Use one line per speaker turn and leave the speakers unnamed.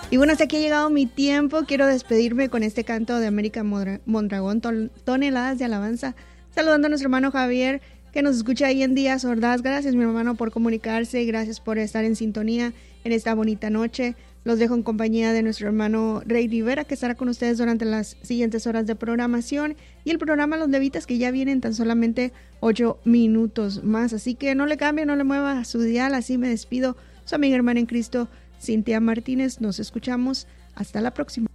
Y bueno, hasta aquí ha llegado mi tiempo. Quiero despedirme con este canto de América Mondragón, Toneladas de Alabanza. Saludando a nuestro hermano Javier, que nos escucha ahí en Días Ordaz. Gracias, mi hermano, por comunicarse y gracias por estar en sintonía en esta bonita noche. Los dejo en compañía de nuestro hermano Rey Rivera, que estará con ustedes durante las siguientes horas de programación, y el programa Los Levitas, que ya vienen tan solamente 8 minutos más. Así que no le cambie, no le mueva su dial. Así me despido, su amiga hermana en Cristo, Cintia Martínez. Nos escuchamos. Hasta la próxima.